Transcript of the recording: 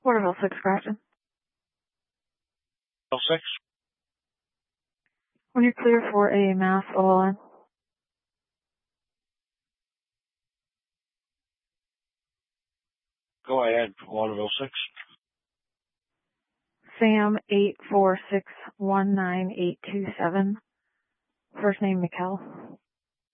Waterville 6 Grafton. 6. When you're clear for a mass OLN. Go ahead, Waterville 6. Sam 84619-827. First name Mikkel.